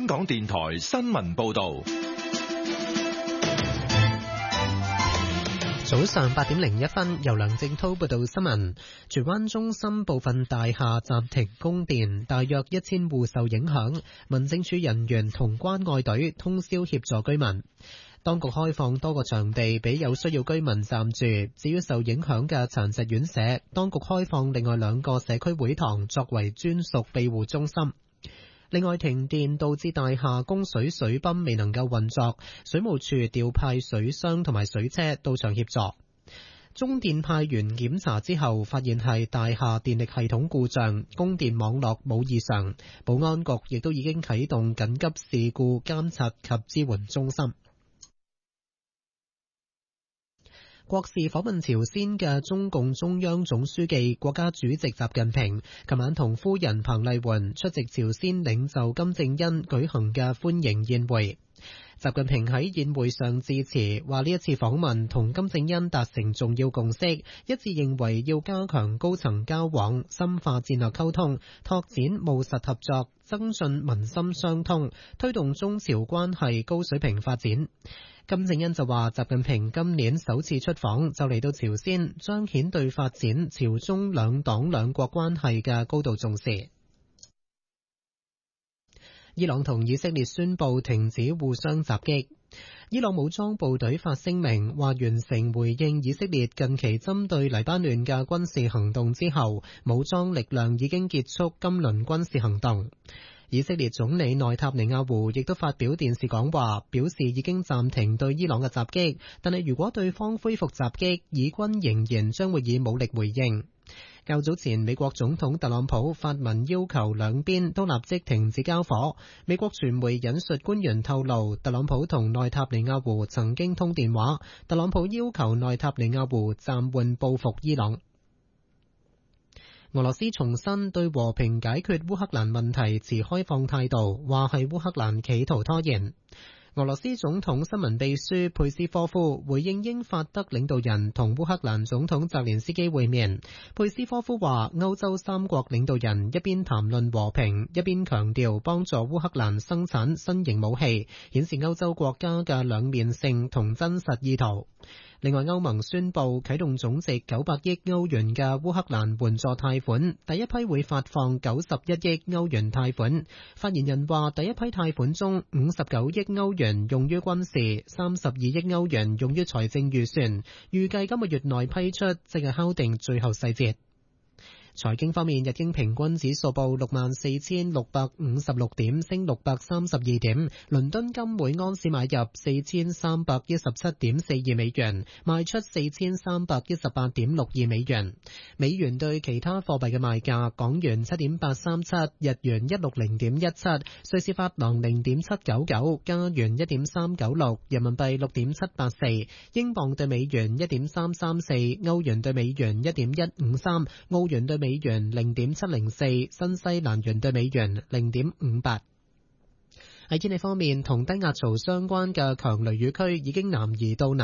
港電台新聞報道。 早上8:01，由梁正濤報道新聞。荃灣中心部分大廈暫停供電，大約1000戶受影響。民政處人員同關愛隊通宵協助居民。當局開放多個場地俾有需要居民暫住。至於受影響嘅殘疾院舍，當局開放另外2個社區會堂作為專屬庇護中心。另外，停電導致大廈供水水泵未能夠運作，水務處調派水箱同埋水車到場協助。中電派員檢查之後，發現係大廈電力系統故障，供電網絡冇異常。保安局亦都已經啟動緊急事故監察及支援中心。國事訪問朝鮮嘅中共中央總書記、國家主席習近平，琴晚同夫人彭麗媛出席朝鮮領袖金正恩舉行嘅歡迎宴會。習近平喺宴會上致辭，話呢一次訪問同金正恩達成重要共識，一致認為要加強高層交往，深化戰略溝通，拓展務實合作，增進民心相通，推動中朝關係高水平發展。金正恩就話，習近平今年首次出訪就嚟到朝鮮，彰顯對發展朝中兩黨兩國關係嘅高度重視。伊朗同以色列宣布停止互相襲擊。伊朗武裝部隊發聲明話，完成回應以色列近期針對黎巴嫩嘅軍事行動之後，武裝力量已經結束今輪軍事行動。以色列總理內塔尼亞胡亦都發表電視講話，表示已經暫停對伊朗嘅襲擊，但係如果對方恢復襲擊，以軍仍然將會以武力回應。較早前，美國總統特朗普發文要求兩邊都立即停止交火。美國傳媒引述官員透露，特朗普同內塔尼亞胡曾經通電話，特朗普要求內塔尼亞胡暫緩報復伊朗。俄羅斯重申對和平解決烏克蘭問題持開放態度，話係烏克蘭企圖拖延。俄羅斯總統新聞秘書佩斯科夫回應英法德領導人同烏克蘭總統澤連斯基會面。佩斯科夫話，歐洲三國領導人一邊談論和平，一邊強調幫助烏克蘭生產新型武器，顯示歐洲國家嘅兩面性同真實意圖。另外，歐盟宣布啟動總值900億歐元嘅烏克蘭援助貸款，第一批會發放91億歐元貸款。發言人話，第一批貸款中59億歐元用於軍事，32億歐元用於財政預算，預計今個月內批出，即係敲定最後細節。財經方面，日經平均指數報64,656點，升632點。倫敦金每盎司買入4317.42美元，賣出4318.62美元。美元對其他貨幣嘅賣價：港元7.837，日元160.17，瑞士法郎0.799，加元1.396，人民幣6.784，英鎊對美元1.334，歐元對美元1.153，澳元對美元0.704，新西蘭元對美元0.58。喺天氣方面，同低壓槽相關嘅強雷雨區已經南移到南